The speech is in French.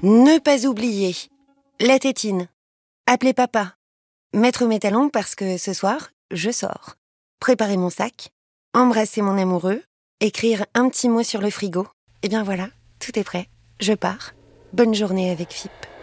Ne pas oublier. La tétine. Appeler papa. Mettre mes talons parce que ce soir, je sors. Préparer mon sac. Embrasser mon amoureux. Écrire un petit mot sur le frigo. Et bien voilà, tout est prêt. Je pars. Bonne journée avec FIP.